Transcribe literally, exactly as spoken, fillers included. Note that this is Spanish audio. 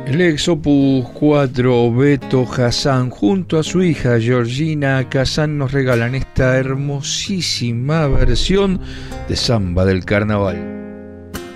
El ex Opus cuatro Beto Hassan junto a su hija Georgina Kazan nos regalan esta hermosísima versión de Samba del Carnaval.